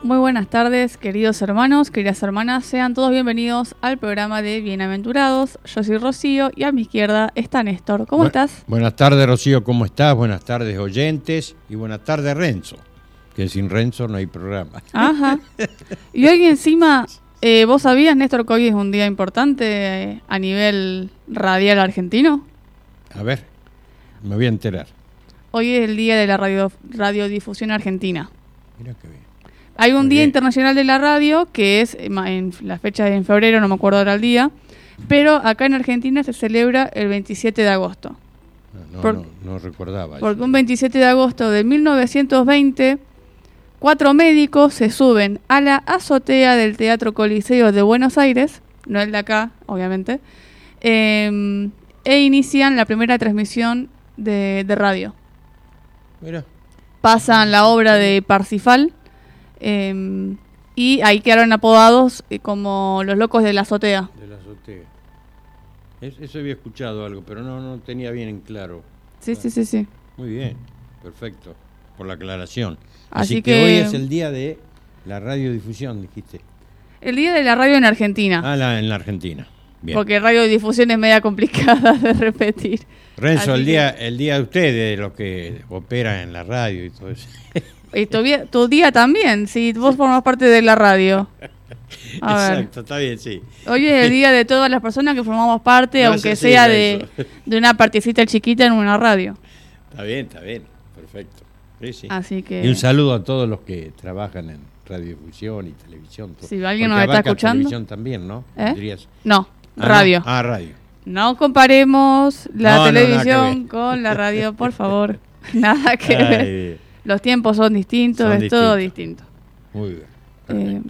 Muy buenas tardes, queridos hermanos, queridas hermanas. Sean todos bienvenidos al programa de Bienaventurados. Yo soy Rocío y a mi izquierda está Néstor. ¿Cómo estás? Buenas tardes, Rocío, ¿cómo estás? Buenas tardes, oyentes. Y buenas tardes, Renzo. Que sin Renzo no hay programa. Ajá. Y hoy encima, ¿vos sabías, Néstor, que hoy es un día importante a nivel radial argentino? A ver, me voy a enterar. Hoy es el día de la radiodifusión argentina. Mira qué bien. Hay un Muy día bien. internacional de la radio, que es en la fecha de en febrero, no me acuerdo ahora el día, pero acá en Argentina se celebra el 27 de agosto. No recordaba. Porque eso. un 27 de agosto de 1920, 4 médicos se suben a la azotea del Teatro Coliseo de Buenos Aires, no el de acá, obviamente, e inician la primera transmisión de radio. Mira. Pasan la obra de Parsifal, y ahí quedaron apodados como los locos de la azotea. De la azotea. Eso había escuchado algo, pero no tenía bien en claro. Sí, sí, sí, sí. Muy bien, perfecto, por la aclaración. Así Así que que hoy es el día de la radiodifusión, dijiste. El día de la radio en Argentina. En la Argentina. Bien. Porque radiodifusión es media complicada de repetir. Renzo, Así el día de ustedes, los que operan en la radio y todo eso. Y tu día también, si vos formas parte de la radio. A ver. Exacto, está bien, sí. Hoy es el día de todas las personas que formamos parte, No, aunque sí, sea Renzo. de una partecita chiquita en una radio. Está bien, perfecto. Sí, sí. Así que... Y un saludo a todos los que trabajan en radiodifusión y televisión. Todo. Si alguien Porque nos está abarca escuchando. televisión también, ¿no? Dirías. No, radio. No. Radio. No comparemos la No, televisión nada que ver. con la radio, por favor. Nada que ver. Ay, Los tiempos son distintos, Son es todo distintos. distinto. muy bien.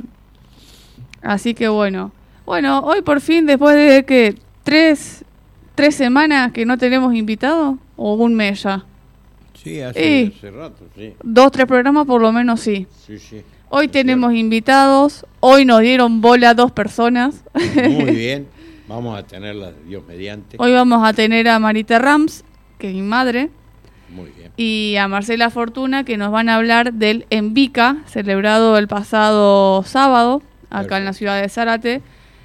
Así que bueno, hoy por fin, después de que tres semanas que no tenemos invitado, o un mes ya, Sí, hace rato, sí. 2-3 programas por lo menos sí. Sí, sí. Hoy Es tenemos invitados, hoy nos dieron bola 2 personas. Muy bien. Vamos a tenerla de Dios mediante. Hoy vamos a tener a Marita Rams, que es mi madre, Muy bien. y a Marcela Fortuna, que nos van a hablar del Envica, celebrado el pasado sábado, acá en la ciudad de Zárate,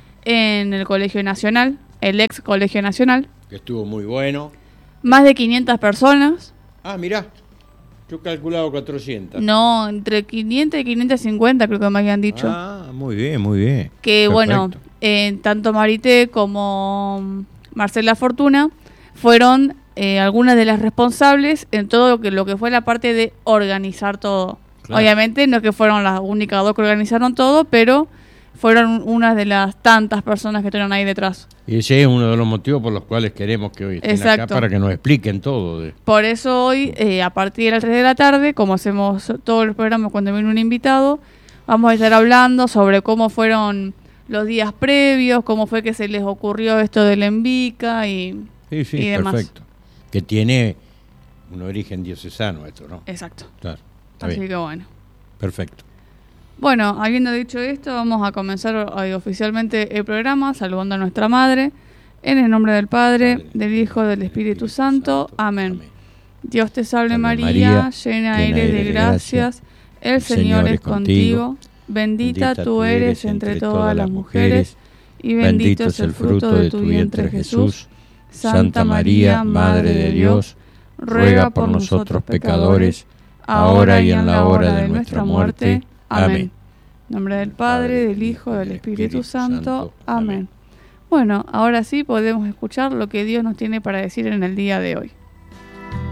en el Colegio Nacional, el ex Colegio Nacional. Que estuvo muy bueno. Más de 500 personas. Ah, mirá. Yo he calculado 400. No, entre 500 y 550 creo que me habían dicho. Ah, muy bien, muy bien. Que Perfecto. bueno, tanto Marité como Marcela Fortuna fueron algunas de las responsables en todo lo que fue la parte de organizar todo. Claro. Obviamente no es que fueron las únicas 2 que organizaron todo, pero fueron unas de las tantas personas que estuvieron ahí detrás. Y ese es uno de los motivos por los cuales queremos que hoy estén acá, Exacto. para que nos expliquen todo. Por eso hoy, a partir de las 3 de la tarde, como hacemos todos los programas cuando viene un invitado, vamos a estar hablando sobre cómo fueron los días previos, cómo fue que se les ocurrió esto del Envica y demás. Perfecto. Que tiene un origen diocesano esto, ¿no? Exacto. Claro, está Así bien. que bueno. Perfecto. Bueno, habiendo dicho esto, vamos a comenzar oficialmente el programa saludando a nuestra madre. En el nombre del Padre, del Hijo, del Espíritu Santo. Amén. Dios te salve María, llena eres de gracias, el Señor es contigo, bendita tú eres entre todas las mujeres, y bendito es el fruto de tu vientre Jesús. Santa María, Madre de Dios, ruega por nosotros pecadores, ahora y en la hora de nuestra muerte. Amén. En nombre del Padre, del Hijo, del Espíritu Santo. Amén. Bueno, ahora sí podemos escuchar lo que Dios nos tiene para decir en el día de hoy.